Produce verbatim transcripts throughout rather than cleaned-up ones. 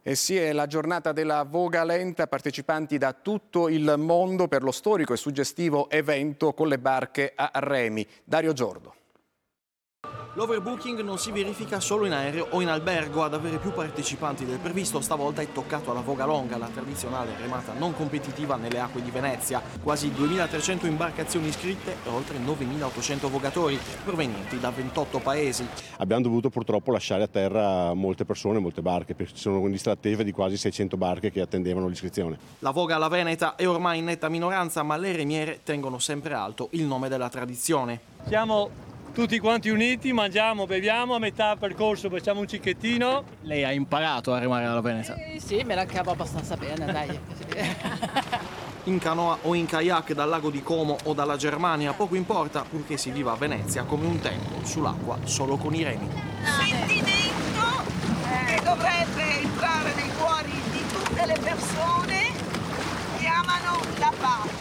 E sì, è la giornata della voga lenta, partecipanti da tutto il mondo per lo storico e suggestivo evento con le barche a remi. Dario Giordo. L'overbooking non si verifica solo in aereo o in albergo, ad avere più partecipanti del previsto stavolta è toccato alla Voga Longa, la tradizionale remata non competitiva nelle acque di Venezia. Quasi duemilatrecento imbarcazioni iscritte e oltre novemilaottocento vogatori, provenienti da ventotto paesi. Abbiamo dovuto purtroppo lasciare a terra molte persone, molte barche, perché ci sono in lista d'attesa di quasi seicento barche che attendevano l'iscrizione. La voga alla Veneta è ormai in netta minoranza, ma le remiere tengono sempre alto il nome della tradizione. Siamo tutti quanti uniti, mangiamo, beviamo, a metà percorso facciamo un cicchettino. Lei ha imparato a remare alla Veneta? Eh, sì, me la cavo abbastanza bene, dai. In canoa o in kayak dal lago di Como o dalla Germania, poco importa, purché si viva a Venezia come un tempo, sull'acqua solo con i remi. Sentimento che dovrebbe entrare nei cuori di tutte le persone che amano la pace.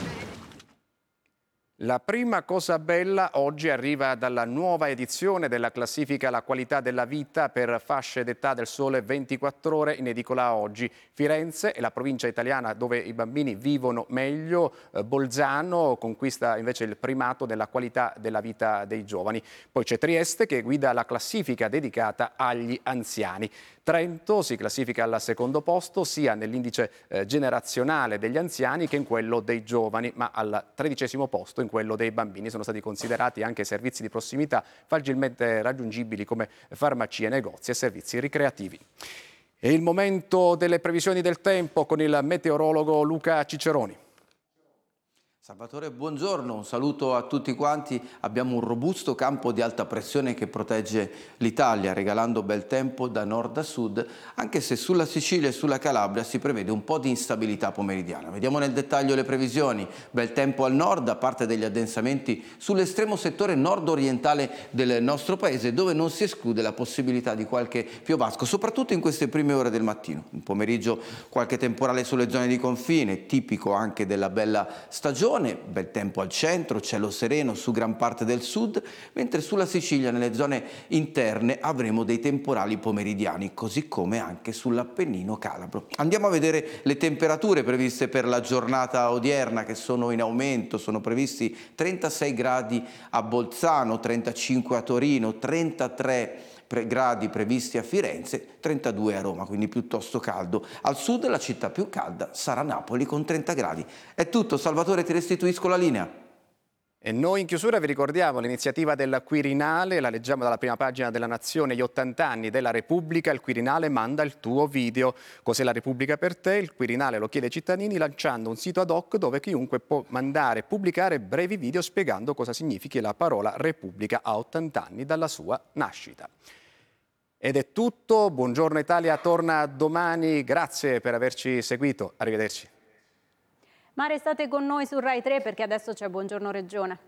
La prima cosa bella oggi arriva dalla nuova edizione della classifica La qualità della vita per fasce d'età del Sole ventiquattro Ore, in edicola oggi. Firenze è la provincia italiana dove i bambini vivono meglio, Bolzano conquista invece il primato della qualità della vita dei giovani. Poi c'è Trieste che guida la classifica dedicata agli anziani. Trento si classifica al secondo posto sia nell'indice eh, generazionale degli anziani che in quello dei giovani, ma al tredicesimo posto in quello dei bambini. Sono stati considerati anche servizi di prossimità facilmente raggiungibili come farmacie, negozi e servizi ricreativi. È il momento delle previsioni del tempo con il meteorologo Luca Ciceroni. Salvatore, buongiorno, un saluto a tutti quanti. Abbiamo un robusto campo di alta pressione che protegge l'Italia, regalando bel tempo da nord a sud, anche se sulla Sicilia e sulla Calabria si prevede un po' di instabilità pomeridiana. Vediamo nel dettaglio le previsioni. Bel tempo al nord, a parte degli addensamenti sull'estremo settore nord-orientale del nostro paese, dove non si esclude la possibilità di qualche piovasco, soprattutto in queste prime ore del mattino. In pomeriggio qualche temporale sulle zone di confine, tipico anche della bella stagione. Bel tempo al centro, cielo sereno su gran parte del sud, mentre sulla Sicilia, nelle zone interne, avremo dei temporali pomeridiani, così come anche sull'Appennino calabro. Andiamo a vedere le temperature previste per la giornata odierna, che sono in aumento. Sono previsti trentasei gradi a Bolzano, trentacinque a Torino, trentatré gradi previsti a Firenze, trentadue a Roma, quindi piuttosto caldo. Al sud la città più calda sarà Napoli con trenta gradi. È tutto, Salvatore, ti restituisco la linea. E noi in chiusura vi ricordiamo l'iniziativa del Quirinale, la leggiamo dalla prima pagina della Nazione, gli ottanta anni della Repubblica, il Quirinale manda il tuo video. Cos'è la Repubblica per te? Il Quirinale lo chiede ai cittadini lanciando un sito ad hoc dove chiunque può mandare e pubblicare brevi video spiegando cosa significhi la parola Repubblica a ottanta anni dalla sua nascita. Ed è tutto, Buongiorno Italia torna domani, grazie per averci seguito, arrivederci. Ma restate con noi su Rai tre perché adesso c'è Buongiorno Regione.